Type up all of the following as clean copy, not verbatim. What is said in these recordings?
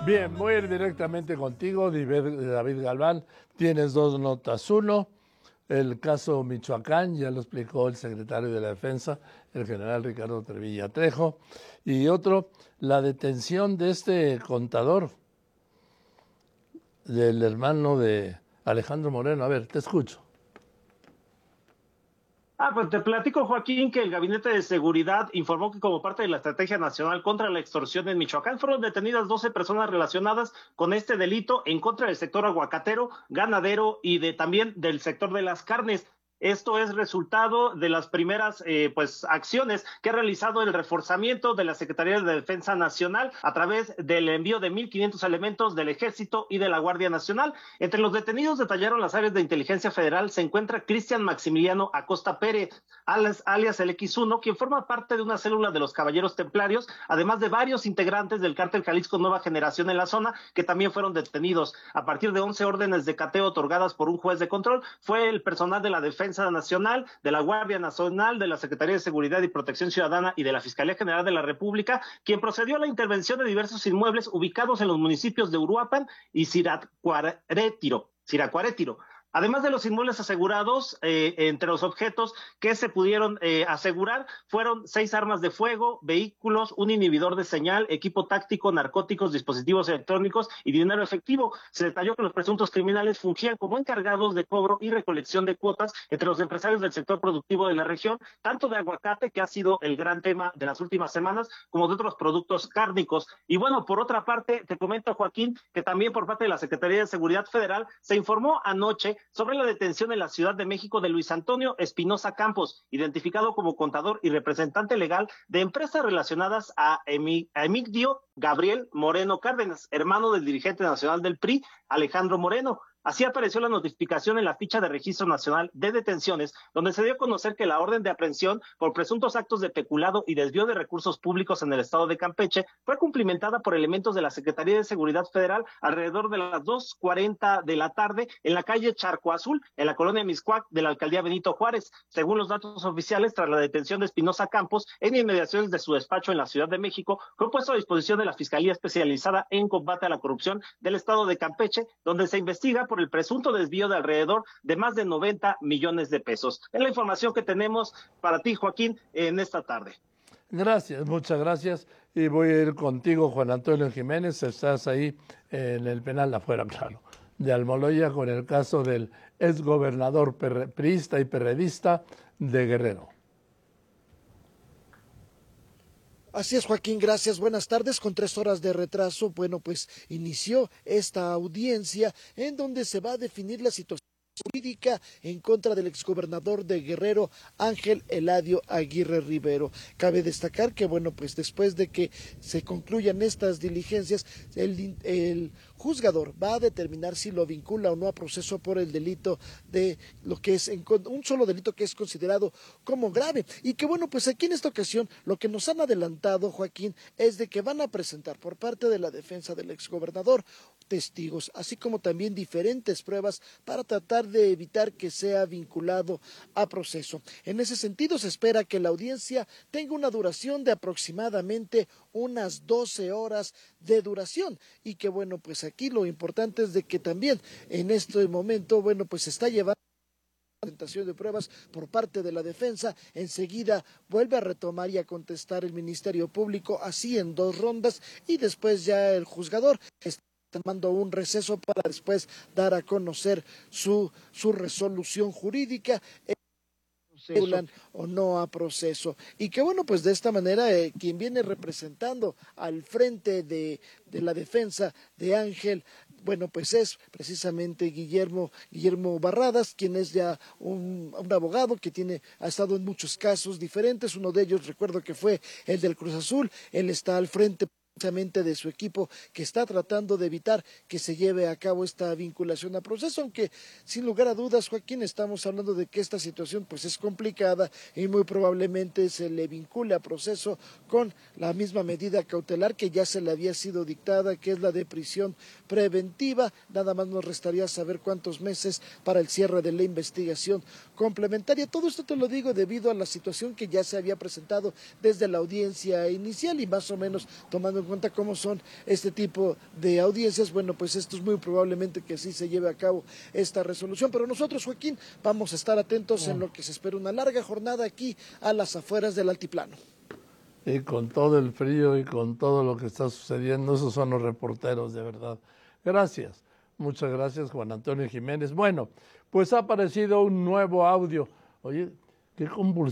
Bien, voy a ir directamente contigo, David Galván. Tienes dos notas. Uno, el caso Michoacán, ya lo explicó el secretario de la Defensa, el general Ricardo Trevilla Trejo. Y otro, la detención de este contador, del hermano de Alejandro Moreno. A ver, te escucho. Pues te platico, Joaquín, que el Gabinete de Seguridad informó que como parte de la Estrategia Nacional contra la Extorsión en Michoacán fueron detenidas 12 personas relacionadas con este delito en contra del sector aguacatero, ganadero y también del sector de las carnes. Esto es resultado de las primeras acciones que ha realizado el reforzamiento de la Secretaría de Defensa Nacional a través del envío de 1,500 elementos del Ejército y de la Guardia Nacional. Entre los detenidos detallaron las áreas de inteligencia federal se encuentra Cristian Maximiliano Acosta Pérez, alias el X1, quien forma parte de una célula de los Caballeros Templarios, además de varios integrantes del cártel Jalisco Nueva Generación en la zona, que también fueron detenidos. A partir de 11 órdenes de cateo otorgadas por un juez de control, fue el personal de la Defensa Nacional, de la Guardia Nacional, de la Secretaría de Seguridad y Protección Ciudadana y de la Fiscalía General de la República, quien procedió a la intervención de diversos inmuebles ubicados en los municipios de Uruapan y Siracuaretiro. Además de los inmuebles asegurados, entre los objetos que se pudieron asegurar fueron 6 armas de fuego, vehículos, un inhibidor de señal, equipo táctico, narcóticos, dispositivos electrónicos y dinero efectivo. Se detalló que los presuntos criminales fungían como encargados de cobro y recolección de cuotas entre los empresarios del sector productivo de la región, tanto de aguacate, que ha sido el gran tema de las últimas semanas, como de otros productos cárnicos. Y bueno, por otra parte, te comento, Joaquín, que también por parte de la Secretaría de Seguridad Federal se informó anoche sobre la detención en la Ciudad de México de Luis Antonio Espinosa Campos, identificado como contador y representante legal de empresas relacionadas a Emigdio Gabriel Moreno Cárdenas, hermano del dirigente nacional del PRI, Alejandro Moreno. Así apareció la notificación en la ficha de Registro Nacional de Detenciones, donde se dio a conocer que la orden de aprehensión por presuntos actos de peculado y desvío de recursos públicos en el estado de Campeche fue cumplimentada por elementos de la Secretaría de Seguridad Federal alrededor de las 2:40 de la tarde en la calle Charco Azul, en la colonia Mixcoac de la alcaldía Benito Juárez. Según los datos oficiales, tras la detención de Espinosa Campos en inmediaciones de su despacho en la Ciudad de México, fue puesto a disposición de la Fiscalía Especializada en Combate a la Corrupción del estado de Campeche, donde se investiga por el presunto desvío de alrededor de más de 90 millones de pesos. Es la información que tenemos para ti, Joaquín, en esta tarde. Gracias, muchas gracias. Y voy a ir contigo, Juan Antonio Jiménez. Estás ahí en el penal afuera, claro, de Almoloya, con el caso del exgobernador priista y perredista de Guerrero. Así es, Joaquín, gracias. Buenas tardes. Con 3 horas de retraso, pues inició esta audiencia en donde se va a definir la situación jurídica en contra del exgobernador de Guerrero, Ángel Eladio Aguirre Rivero. Cabe destacar que, pues después de que se concluyan estas diligencias, el juzgador va a determinar si lo vincula o no a proceso por el delito de lo que es un solo delito que es considerado como grave. Y que pues aquí en esta ocasión lo que nos han adelantado, Joaquín, es de que van a presentar por parte de la defensa del exgobernador testigos, así como también diferentes pruebas para tratar de evitar que sea vinculado a proceso. En ese sentido, se espera que la audiencia tenga una duración de aproximadamente unas 12 horas de duración y que pues aquí lo importante es de que también en este momento se está llevando presentación de pruebas por parte de la defensa. Enseguida vuelve a retomar y a contestar el Ministerio Público, así en 2 rondas, y después ya el juzgador está tomando un receso para después dar a conocer su resolución jurídica, o no a proceso. Y que pues de esta manera quien viene representando al frente de la defensa de Ángel, pues es precisamente Guillermo Barradas, quien es ya un abogado que ha estado en muchos casos diferentes. Uno de ellos, recuerdo que fue el del Cruz Azul. Él está al frente de su equipo, que está tratando de evitar que se lleve a cabo esta vinculación a proceso, aunque sin lugar a dudas, Joaquín, estamos hablando de que esta situación es complicada y muy probablemente se le vincule a proceso con la misma medida cautelar que ya se le había sido dictada, que es la de prisión preventiva. Nada más nos restaría saber cuántos meses para el cierre de la investigación complementaria. Todo esto te lo digo debido a la situación que ya se había presentado desde la audiencia inicial y más o menos tomando en cuenta cómo son este tipo de audiencias, bueno, pues esto es muy probablemente que sí se lleve a cabo esta resolución. Pero nosotros, Joaquín, vamos a estar atentos en lo que se espera una larga jornada aquí a las afueras del altiplano. Y con todo el frío y con todo lo que está sucediendo, esos son los reporteros, de verdad. Gracias. Muchas gracias, Juan Antonio Jiménez. Bueno, pues ha aparecido un nuevo audio. Oye, qué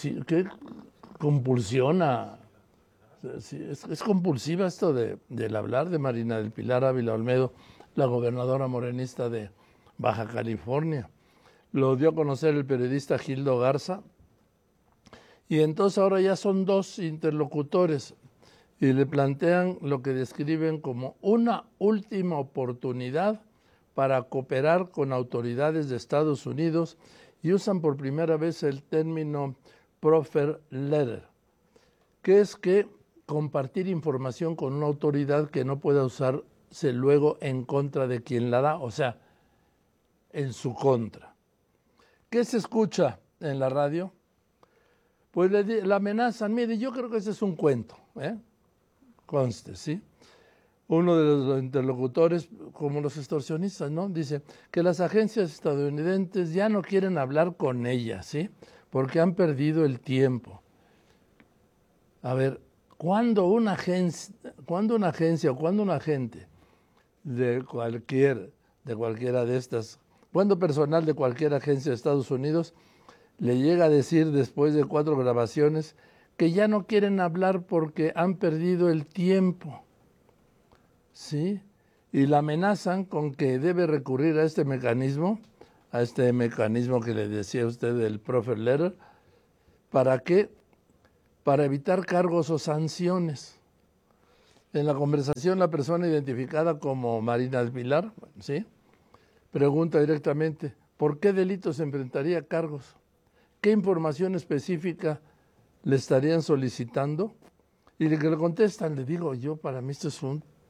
compulsiona. Sí, es compulsiva esto del hablar de Marina del Pilar Ávila Olmedo, la gobernadora morenista de Baja California. Lo dio a conocer el periodista Gildo Garza. Y entonces ahora ya son dos interlocutores y le plantean lo que describen como una última oportunidad para cooperar con autoridades de Estados Unidos y usan por primera vez el término proffer letter, que es que compartir información con una autoridad que no pueda usarse luego en contra de quien la da, o sea, en su contra. ¿Qué se escucha en la radio? Pues la amenazan. Mire, yo creo que ese es un cuento, conste, ¿sí? Uno de los interlocutores, como los extorsionistas, ¿no? Dice que las agencias estadounidenses ya no quieren hablar con ella, ¿sí? Porque han perdido el tiempo. A ver, cuando una agencia o cuando un agente de cualquiera de estas, cuando personal de cualquier agencia de Estados Unidos le llega a decir después de 4 grabaciones que ya no quieren hablar porque han perdido el tiempo, ¿sí? Y la amenazan con que debe recurrir a este mecanismo que le decía usted del proffer letter, ¿para qué? Para evitar cargos o sanciones. En la conversación, la persona identificada como Marina del Pilar, ¿sí?, pregunta directamente, ¿por qué delito se enfrentaría a cargos? ¿Qué información específica le estarían solicitando? Y le contestan, le digo yo, para mí esto es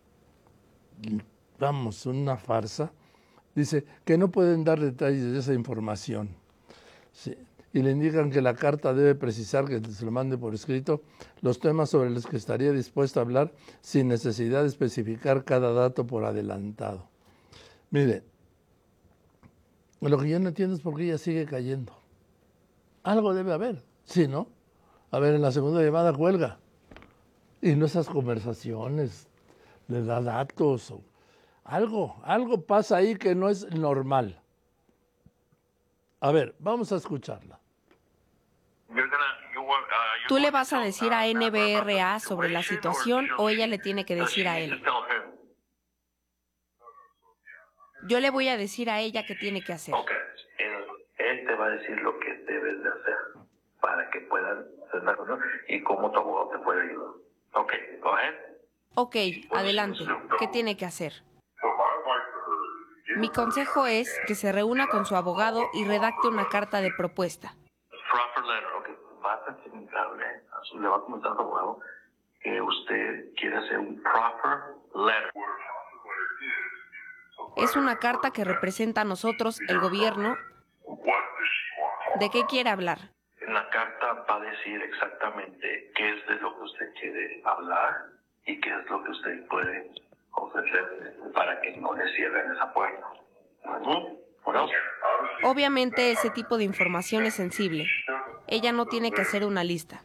una farsa. Dice que no pueden dar detalles de esa información. Sí. Y le indican que la carta debe precisar, que se lo mande por escrito, los temas sobre los que estaría dispuesto a hablar sin necesidad de especificar cada dato por adelantado. Mire, lo que yo no entiendo es por qué ella sigue cayendo. Algo debe haber, ¿sí, no? A ver, en la segunda llamada cuelga. Y no esas conversaciones, le da datos. Algo pasa ahí que no es normal. A ver, vamos a escucharla. ¿Tú le vas a decir a NBRA sobre la situación o ella le tiene que decir a él? Yo le voy a decir a ella qué tiene que hacer. Ok, él te va a decir lo que debes de hacer para que puedan hacer algo, ¿no? Y cómo tu abogado te puede ayudar. Ok, go ahead. Ok, adelante. ¿Qué tiene que hacer? Mi consejo es que se reúna con su abogado y redacte una carta de propuesta. Proper letter, ok. Le va a comentar a su abogado que usted quiere hacer un proper letter. Es una carta que representa a nosotros, el gobierno. ¿De qué quiere hablar? En la carta va a decir exactamente qué es de lo que usted quiere hablar y qué es lo que usted puede ofrecer para que no le cierren esa puerta. Obviamente ese tipo de información es sensible. Ella no tiene que hacer una lista.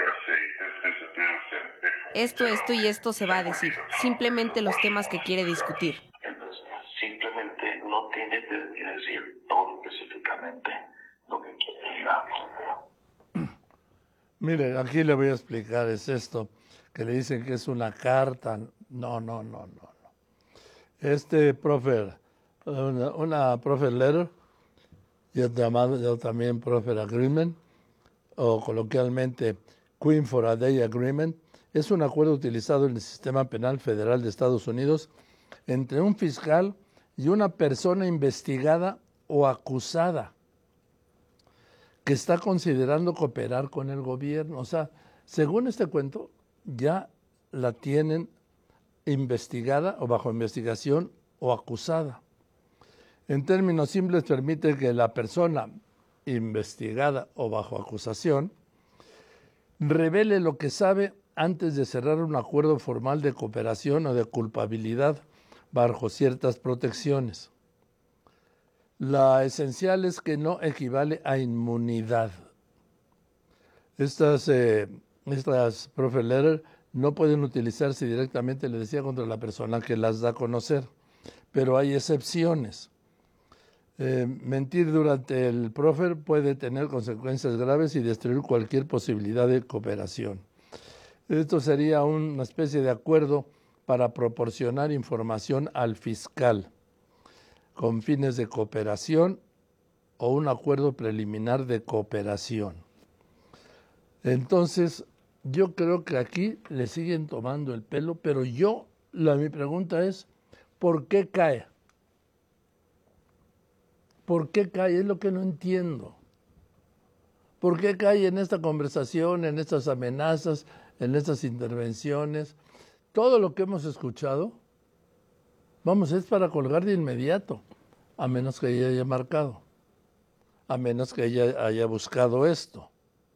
Esto y esto se va a decir. Simplemente los temas que quiere discutir. Entonces, simplemente no tiene que decir todo específicamente lo que quiere hablar. Mire, aquí le voy a explicar, es esto, que le dicen que es una carta. No. Este proffer, una proffer letter, yo también proffer agreement, o coloquialmente Queen for a Day Agreement, es un acuerdo utilizado en el sistema penal federal de Estados Unidos entre un fiscal y una persona investigada o acusada que está considerando cooperar con el gobierno. O sea, según este cuento, ya la tienen investigada o bajo investigación o acusada. En términos simples, permite que la persona investigada o bajo acusación revele lo que sabe antes de cerrar un acuerdo formal de cooperación o de culpabilidad bajo ciertas protecciones. La esencial es que no equivale a inmunidad. Estas profile letters no pueden utilizarse directamente, le decía, contra la persona que las da a conocer, pero hay excepciones. Mentir durante el proffer puede tener consecuencias graves y destruir cualquier posibilidad de cooperación. Esto sería una especie de acuerdo para proporcionar información al fiscal con fines de cooperación o un acuerdo preliminar de cooperación. Entonces, yo creo que aquí le siguen tomando el pelo, pero mi pregunta es, ¿por qué cae? ¿Por qué cae? Es lo que no entiendo. ¿Por qué cae en esta conversación, en estas amenazas, en estas intervenciones? Todo lo que hemos escuchado, es para colgar de inmediato, a menos que ella haya marcado, a menos que ella haya buscado esto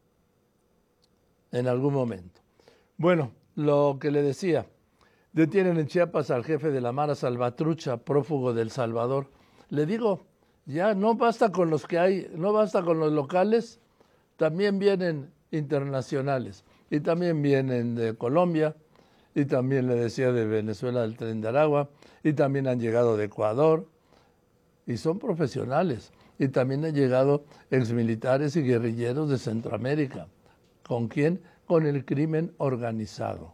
en algún momento. Bueno, lo que le decía, detienen en Chiapas al jefe de la Mara Salvatrucha, prófugo de El Salvador. Le digo, ya no basta con los que hay, no basta con los locales, también vienen internacionales, y también vienen de Colombia, y también le decía de Venezuela del Tren de Aragua, y también han llegado de Ecuador, y son profesionales, y también han llegado exmilitares y guerrilleros de Centroamérica. ¿Con quién? Con el crimen organizado.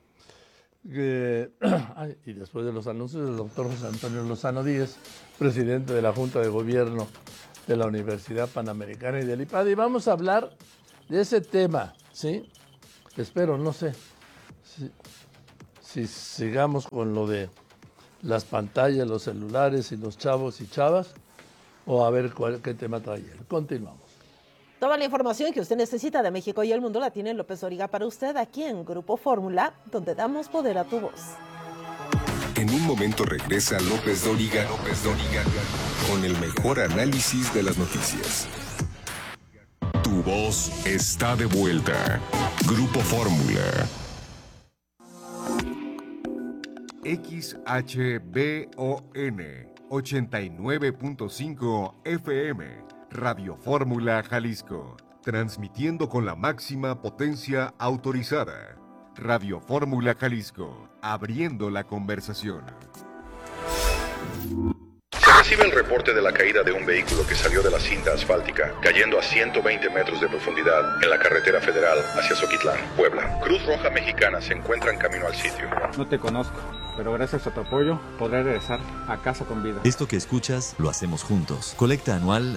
Y después de los anuncios del doctor José Antonio Lozano Díez, presidente de la Junta de Gobierno de la Universidad Panamericana y del IPAD, y vamos a hablar de ese tema, ¿sí? Espero, no sé, si sigamos con lo de las pantallas, los celulares y los chavos y chavas, o a ver qué tema trae él. Continuamos. Toda la información que usted necesita de México y el mundo la tiene López Dóriga para usted aquí en Grupo Fórmula, donde damos poder a tu voz. En un momento regresa López Dóriga con el mejor análisis de las noticias. Tu voz está de vuelta. Grupo Fórmula. XHBON 89.5 FM. Radio Fórmula Jalisco, transmitiendo con la máxima potencia autorizada. Radio Fórmula Jalisco, abriendo la conversación. Se recibe el reporte de la caída de un vehículo que salió de la cinta asfáltica, cayendo a 120 metros de profundidad en la carretera federal hacia Zoquitlán, Puebla. Cruz Roja Mexicana se encuentra en camino al sitio. No te conozco, pero gracias a tu apoyo podré regresar a casa con vida. Esto que escuchas lo hacemos juntos. Colecta anual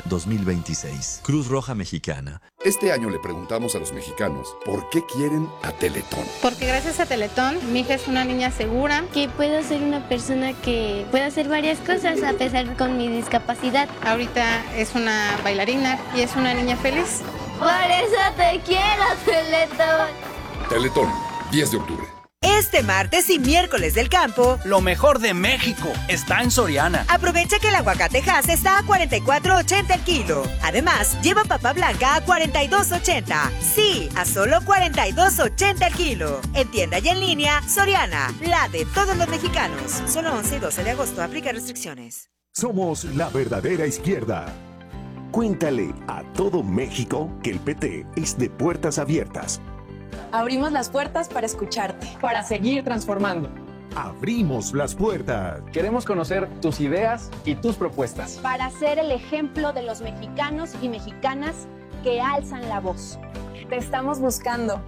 2026. Cruz Roja Mexicana. Este año le preguntamos a los mexicanos por qué quieren a Teletón. Porque gracias a Teletón mi hija es una niña segura. Que puedo ser una persona que puede hacer varias cosas a pesar con mi discapacidad. Ahorita es una bailarina y es una niña feliz. Por eso te quiero, Teletón. Teletón, 10 de octubre. Este martes y miércoles del campo, lo mejor de México está en Soriana. Aprovecha que el aguacate Hass está a $44.80 el kilo. Además, lleva papa blanca a $42.80. Sí, a solo $42.80 el kilo. En tienda y en línea, Soriana, la de todos los mexicanos. Solo 11 y 12 de agosto, aplica restricciones. Somos la verdadera izquierda. Cuéntale a todo México que el PT es de puertas abiertas. Abrimos las puertas para escucharte, para seguir transformando. Abrimos las puertas. Queremos conocer tus ideas y tus propuestas. Para ser el ejemplo de los mexicanos y mexicanas que alzan la voz. Te estamos buscando.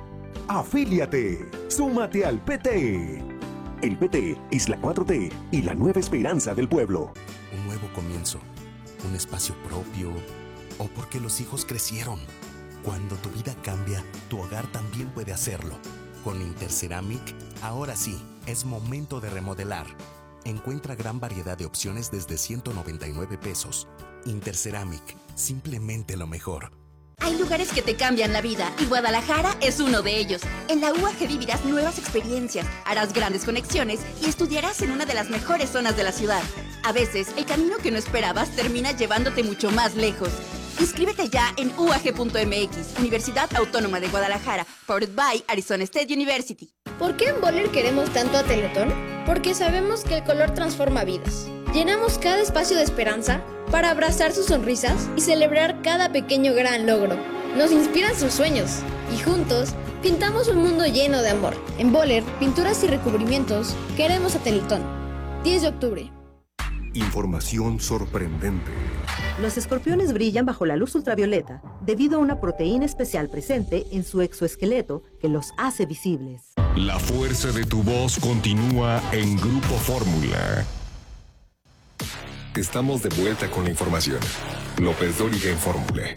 Afíliate. Súmate al PT. El PT es la 4T y la nueva esperanza del pueblo. Un nuevo comienzo, un espacio propio, o porque los hijos crecieron. Cuando tu vida cambia, tu hogar también puede hacerlo. Con Interceramic, ahora sí, es momento de remodelar. Encuentra gran variedad de opciones desde 199 pesos. Interceramic, simplemente lo mejor. Hay lugares que te cambian la vida y Guadalajara es uno de ellos. En la UAG vivirás nuevas experiencias, harás grandes conexiones y estudiarás en una de las mejores zonas de la ciudad. A veces, el camino que no esperabas termina llevándote mucho más lejos. Inscríbete ya en uag.mx, Universidad Autónoma de Guadalajara, powered by Arizona State University. ¿Por qué en Boller queremos tanto a Teletón? Porque sabemos que el color transforma vidas. Llenamos cada espacio de esperanza para abrazar sus sonrisas y celebrar cada pequeño gran logro. Nos inspiran sus sueños y juntos pintamos un mundo lleno de amor. En Boller, pinturas y recubrimientos, queremos a Teletón. 10 de octubre. Información sorprendente. Los escorpiones brillan bajo la luz ultravioleta debido a una proteína especial presente en su exoesqueleto que los hace visibles. La fuerza de tu voz continúa en Grupo Fórmula. Estamos de vuelta con la información. López Dóriga en Fórmula.